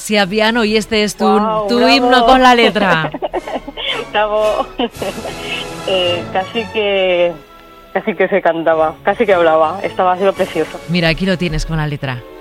Asia Piano y este es tu Bravo. himno con la letra. Bravo. Casi que se cantaba, casi que hablaba. Estaba haciendo precioso. Mira, aquí lo tienes con la letra.